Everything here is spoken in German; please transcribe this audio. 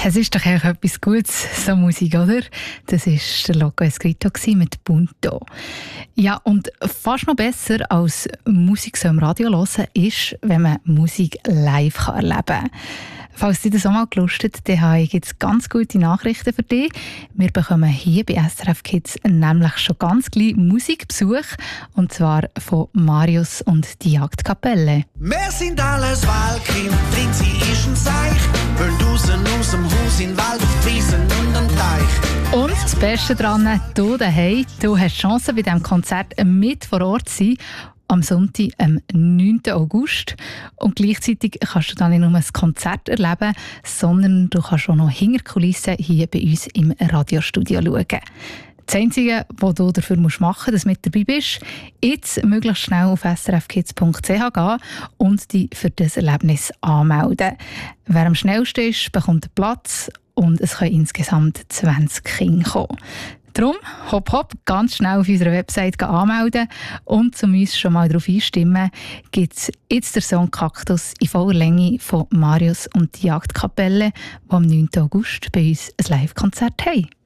Es ist doch eigentlich etwas Gutes, so Musik, oder? Das war der Loco Escrito mit Punto. Ja, und fast noch besser als Musik so im Radio hören ist, wenn man Musik live erleben kann. Falls dich das auch mal gelustet, dann habe ich jetzt ganz gute Nachrichten für dich. Wir bekommen hier bei SRF Kids nämlich schon ganz gleich Musikbesuch, und zwar von Marius und die Jagdkapelle. Wir sind alles Wahlkind, Trinzi ist ein Seich, wollen draussen aus dem Haus in den Wald, auf die Wiesen und am Teich. Und das Beste daran, du daheim, du hast die Chance, bei diesem Konzert mit vor Ort zu sein. Am Sonntag, am 9. August. Und gleichzeitig kannst du dann nicht nur das Konzert erleben, sondern du kannst auch noch hinter die Kulissen hier bei uns im Radiostudio schauen. Das Einzige, was du dafür machen musst, dass du mit dabei bist, jetzt möglichst schnell auf srfkids.ch gehen und dich für das Erlebnis anmelden. Wer am schnellsten ist, bekommt einen Platz und es können insgesamt 20 Kinder kommen. Darum, hopp, ganz schnell auf unserer Website anmelden und um uns schon mal darauf einstimmen, gibt es jetzt den Song «Kaktus» in voller Länge von Marius und die Jagdkapelle, die am 9. August bei uns ein Live-Konzert haben.